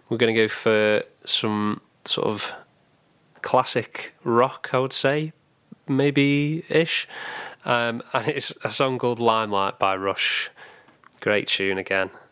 we're going to go for some sort of classic rock, I would say, maybe-ish. And it's a song called Limelight by Rush. Great tune again.